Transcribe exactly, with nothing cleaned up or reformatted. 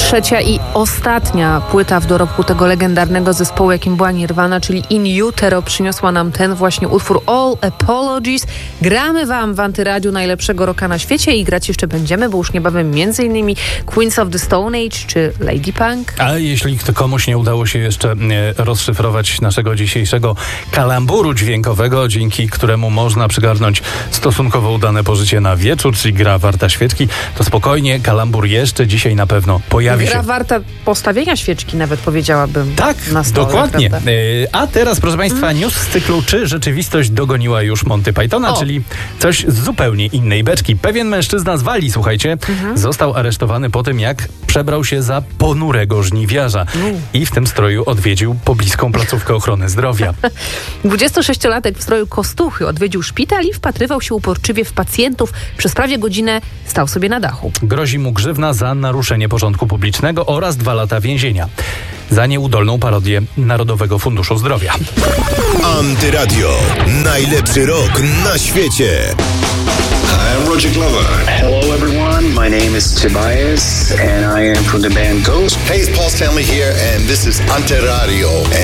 trzecia i ostatnia płyta w dorobku tego legendarnego zespołu, jakim była Nirvana, czyli In Utero, przyniosła nam ten właśnie utwór All Apologies. Gramy wam w Antyradiu najlepszego rocka na świecie i grać jeszcze będziemy, bo już niebawem między innymi Queens of the Stone Age czy Lady Punk. A jeśli komuś nie udało się jeszcze rozszyfrować naszego dzisiejszego kalamburu dźwiękowego, dzięki któremu można przygarnąć stosunkowo udane pożycie na wieczór, czyli gra warta świeczki, to spokojnie, kalambur jeszcze dzisiaj na pewno pojawi gra się. Gra warta postawienia świeczki, nawet powiedziałabym. Tak, na stole, dokładnie. Prawda? A teraz, proszę Państwa, news z cyklu Czy rzeczywistość dogoniła już Monty Pythona, o. czyli coś z zupełnie innej beczki. Pewien mężczyzna z Walii, słuchajcie, mhm. został aresztowany po tym, jak przebrał się za ponurego żniwiarza mm. i w tym stroju odwiedził pobliską placówkę ochrony zdrowia. dwudziestosześciolatek w stroju kostuchy odwiedził szpital i wpatrywał się uporczywie w pacjentów. Przez prawie godzinę stał sobie na dachu. Grozi mu grzywna za naruszenie porządku publicznego oraz dwa lata więzienia za nieudolną parodię Narodowego Funduszu Zdrowia. Antyradio. Najlepszy rok na świecie. Hi, I'm Roger Glover. Hello everyone, my name is Tobias and I am from the band Ghost. Hey, it's Paul Stanley here and this is Antyradio.